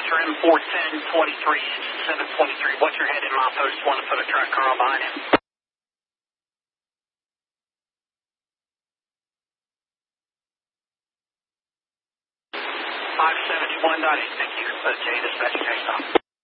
dispatcher M410, 23, engine 723. What's your head in milepost? Want to put a truck car on behind him? 571.8, thank you. Okay, dispatcher, take off.